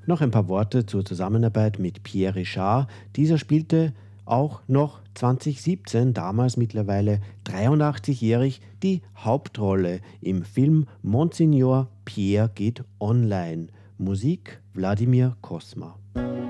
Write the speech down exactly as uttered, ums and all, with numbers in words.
Noch ein paar Worte zur Zusammenarbeit mit Pierre Richard. Dieser spielte auch noch zwanzig siebzehn, damals mittlerweile dreiundachtzigjährig, die Hauptrolle im Film Monsignor Pierre geht online. Musik Wladimir Kosma.